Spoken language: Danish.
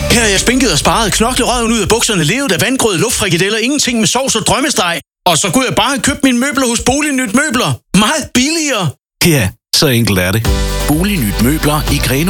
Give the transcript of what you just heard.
Her er jeg spinket og sparet, knoklet røven ud af bukserne, levet af vandgrød, luftfrikadeller, ingenting med sovs og drømmesteg. Og så kunne jeg bare have købt mine møbler hos Bolignyt Møbler. Meget billigere. Ja, så enkelt er det. Bolignyt Møbler i Grenaa